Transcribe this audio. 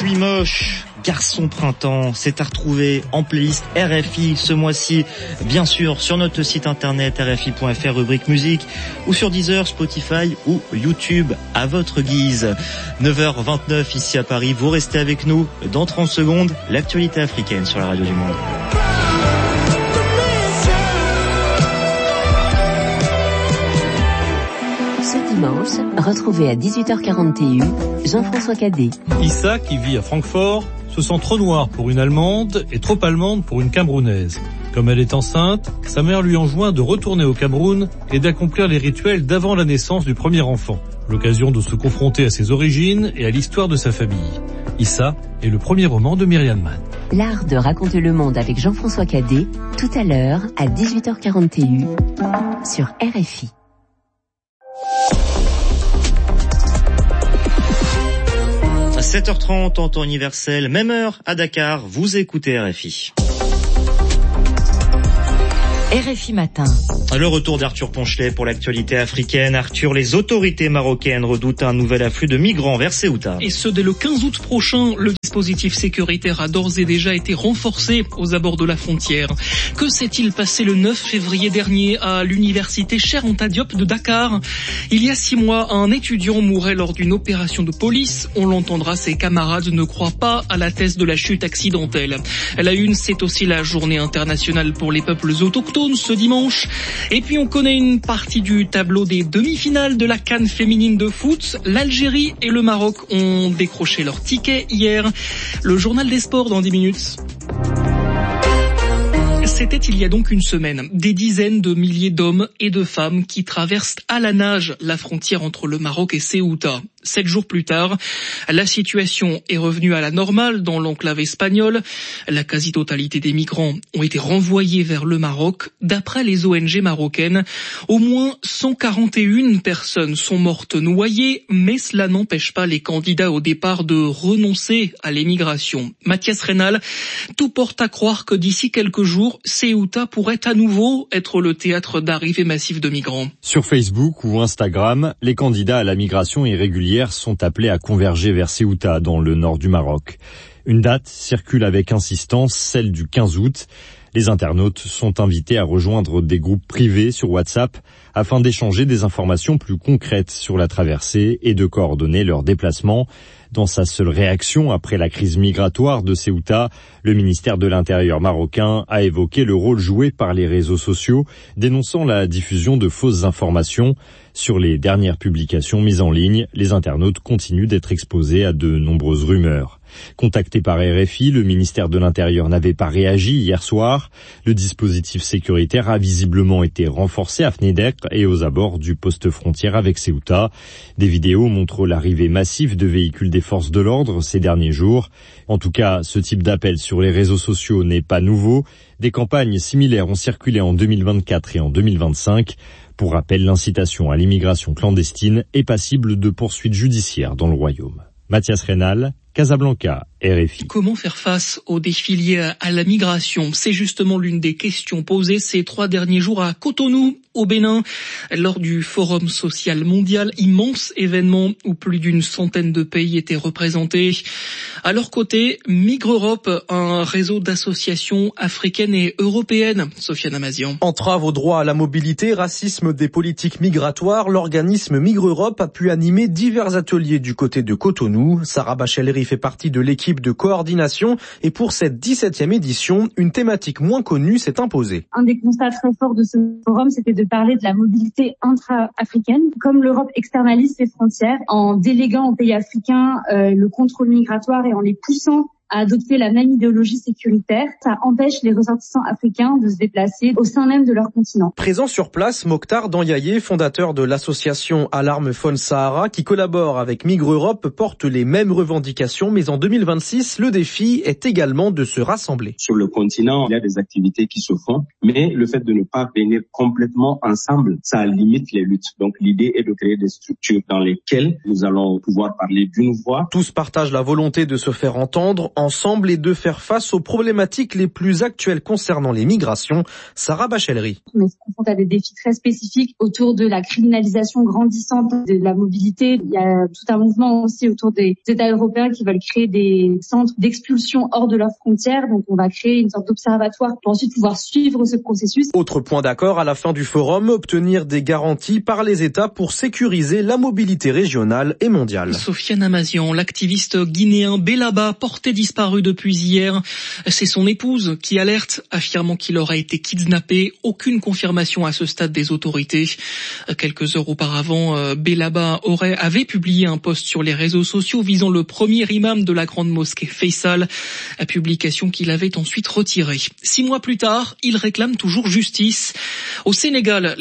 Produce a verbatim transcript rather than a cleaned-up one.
suis moche, garçon printemps, c'est à retrouver en playlist R F I ce mois-ci, bien sûr sur notre site internet r f i point f r, rubrique musique, ou sur Deezer, Spotify ou YouTube à votre guise. neuf heures vingt-neuf ici à Paris, vous restez avec nous. Dans trente secondes, l'actualité africaine sur la radio du monde. Dimanche, retrouvez à dix-huit heures quarante et un Jean-François Cadet. Issa, qui vit à Francfort, se sent trop noire pour une Allemande et trop allemande pour une Camerounaise. Comme elle est enceinte, sa mère lui enjoint de retourner au Cameroun et d'accomplir les rituels d'avant la naissance du premier enfant. L'occasion de se confronter à ses origines et à l'histoire de sa famille. Issa est le premier roman de Myriam Mann. L'art de raconter le monde avec Jean-François Cadet, tout à l'heure à dix-huit heures quarante et un sur R F I. sept heures trente en temps universel, même heure à Dakar, vous écoutez R F I. R F I Matin. Le retour d'Arthur Ponchelet pour l'actualité africaine. Arthur, les autorités marocaines redoutent un nouvel afflux de migrants vers Ceuta. Et ce, dès le quinze août prochain, le dispositif sécuritaire a d'ores et déjà été renforcé aux abords de la frontière. Que s'est-il passé le neuf février dernier à l'université Cheikh Anta Diop de Dakar? Il y a six mois, un étudiant mourait lors d'une opération de police. On l'entendra, ses camarades ne croient pas à la thèse de la chute accidentelle. La une, c'est aussi la journée internationale pour les peuples autochtones ce dimanche. Et puis on connaît une partie du tableau des demi-finales de la CAN féminine de foot. L'Algérie et le Maroc ont décroché leur ticket hier. Le journal des sports dans dix minutes. C'était il y a donc une semaine. Des dizaines de milliers d'hommes et de femmes qui traversent à la nage la frontière entre le Maroc et Ceuta. Sept jours plus tard, la situation est revenue à la normale dans l'enclave espagnole. La quasi-totalité des migrants ont été renvoyés vers le Maroc. D'après les O N G marocaines, au moins cent quarante et une personnes sont mortes noyées, mais cela n'empêche pas les candidats au départ de renoncer à l'émigration. Mathias Reynal, tout porte à croire que d'ici quelques jours, Ceuta pourrait à nouveau être le théâtre d'arrivées massives de migrants. Sur Facebook ou Instagram, les candidats à la migration irrégulière sont appelés à converger vers Ceuta, dans le nord du Maroc. Une date circule avec insistance, celle du quinze août. Les internautes sont invités à rejoindre des groupes privés sur WhatsApp afin d'échanger des informations plus concrètes sur la traversée et de coordonner leurs déplacements. Dans sa seule réaction après la crise migratoire de Ceuta, le ministère de l'Intérieur marocain a évoqué le rôle joué par les réseaux sociaux, dénonçant la diffusion de fausses informations. Sur les dernières publications mises en ligne, les internautes continuent d'être exposés à de nombreuses rumeurs. Contacté par R F I, le ministère de l'Intérieur n'avait pas réagi hier soir. Le dispositif sécuritaire a visiblement été renforcé à Fnedek et aux abords du poste frontière avec Ceuta. Des vidéos montrent l'arrivée massive de véhicules des forces de l'ordre ces derniers jours. En tout cas, ce type d'appel sur les réseaux sociaux n'est pas nouveau. Des campagnes similaires ont circulé en deux mille vingt-quatre et en deux mille vingt-cinq. Pour rappel, l'incitation à l'immigration clandestine est passible de poursuites judiciaires dans le royaume. Mathias Reynal, Casablanca, R F I. Comment faire face aux défis liés à la migration? C'est justement l'une des questions posées ces trois derniers jours à Cotonou, au Bénin, lors du Forum social mondial, immense événement où plus d'une centaine de pays étaient représentés. À leur côté, Migre Europe, un réseau d'associations africaines et européennes. Sofiane Amazian. Entrave au droit à la mobilité, racisme des politiques migratoires, l'organisme Migre Europe a pu animer divers ateliers du côté de Cotonou. Sarah Bachellery fait partie de l'équipe de coordination et pour cette dix-septième édition, une thématique moins connue s'est imposée. Un des constats très forts de ce forum, c'était de parler de la mobilité intra-africaine. Comme l'Europe externalise ses frontières en déléguant aux pays africains euh, le contrôle migratoire et en les poussant à adopter la même idéologie sécuritaire, ça empêche les ressortissants africains de se déplacer au sein même de leur continent. Présent sur place, Mokhtar Danyaye, fondateur de l'association Alarme Faune Sahara, qui collabore avec Migre Europe, porte les mêmes revendications, mais en deux mille vingt-six, le défi est également de se rassembler. Sur le continent, il y a des activités qui se font, mais le fait de ne pas venir complètement ensemble, ça limite les luttes. Donc l'idée est de créer des structures dans lesquelles nous allons pouvoir parler d'une voix. Tous partagent la volonté de se faire entendre. ensemble et de faire face aux problématiques les plus actuelles concernant les migrations. Sarah Bachellery. On se confronte à des défis très spécifiques autour de la criminalisation grandissante de la mobilité. Il y a tout un mouvement aussi autour des États européens qui veulent créer des centres d'expulsion hors de leurs frontières. Donc on va créer une sorte d'observatoire pour ensuite pouvoir suivre ce processus. Autre point d'accord à la fin du forum, obtenir des garanties par les États pour sécuriser la mobilité régionale et mondiale. Sofiane Amazian, l'activiste guinéen Bellaba, porté disparu depuis hier. C'est son épouse qui alerte, affirmant qu'il aurait été kidnappé. Aucune confirmation à ce stade des autorités. Quelques heures auparavant, Bellaba aurait, avait publié un post sur les réseaux sociaux visant le premier imam de la grande mosquée Faisal, publication qu'il avait ensuite retirée. Six mois plus tard, il réclame toujours justice. Au Sénégal,